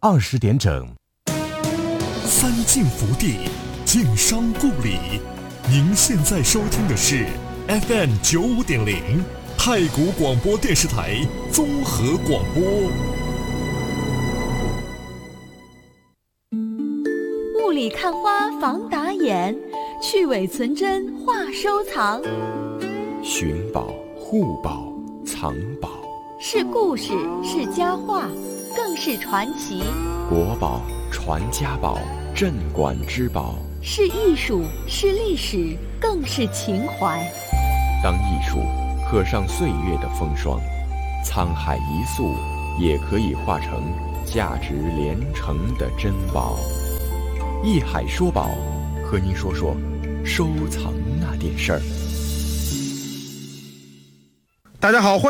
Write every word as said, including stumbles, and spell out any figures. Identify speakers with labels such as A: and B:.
A: 二十点整。
B: 三晋福地，晋商故里。您现在收听的是 F M 九五点零太谷广播电视台综合广播。
C: 雾里看花防打眼，去伪存真话收藏。
D: 寻宝、护宝、藏宝，
C: 是故事，是佳话，更是传奇。
D: 国宝、传家宝、镇馆之宝，
C: 是艺术，是历史，更是情怀。
D: 当艺术刻上岁月的风霜，沧海一粟也可以化成价值连城的珍宝。艺海说宝，和您说说收藏那点事儿。
E: 大家好，欢迎